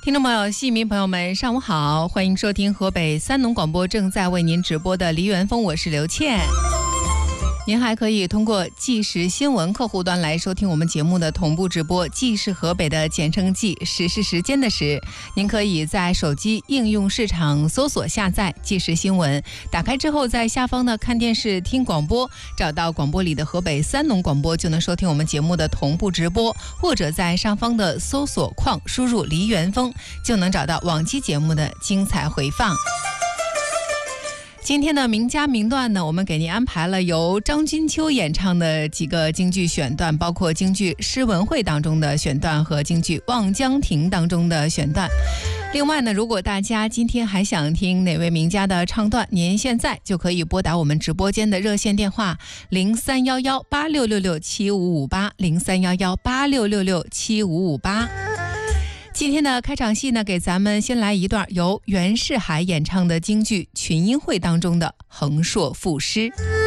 听众朋友、戏迷朋友们，上午好，欢迎收听河北三农广播正在为您直播的梨园风，我是刘倩。您还可以通过即时新闻客户端来收听我们节目的同步直播，即是河北的简称即，时是时间的时。您可以在手机应用市场搜索下载即时新闻，打开之后在下方的看电视听广播，找到广播里的河北三农广播，就能收听我们节目的同步直播，或者在上方的搜索框输入梨园风，就能找到往期节目的精彩回放。今天的名家名段呢，我们给您安排了由张君秋演唱的几个京剧选段，包括京剧《诗文会》当中的选段和京剧《望江亭》当中的选段。另外呢，如果大家今天还想听哪位名家的唱段，您现在就可以拨打我们直播间的热线电话031186667558，031186667558。今天的开场戏呢，给咱们先来一段由袁世海演唱的京剧《群英会》当中的横槊赋诗。